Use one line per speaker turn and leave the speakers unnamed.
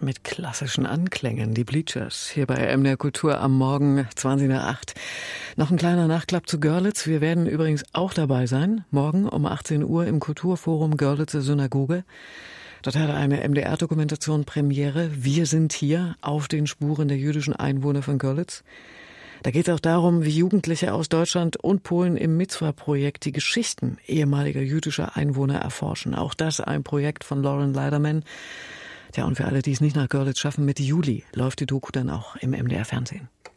Mit klassischen Anklängen, die Bleachers, hier bei MDR Kultur am Morgen 20 nach 8. Noch ein kleiner Nachklapp zu Görlitz. Wir werden übrigens auch dabei sein, morgen um 18 Uhr im Kulturforum Görlitzer Synagoge. Dort hat eine MDR-Dokumentation Premiere. Wir sind hier auf den Spuren der jüdischen Einwohner von Görlitz. Da geht es auch darum, wie Jugendliche aus Deutschland und Polen im Mitzwa-Projekt die Geschichten ehemaliger jüdischer Einwohner erforschen. Auch das ein Projekt von Lauren Leiderman. Ja, und für alle, die es nicht nach Görlitz schaffen, Mitte Juli läuft die Doku dann auch im MDR-Fernsehen.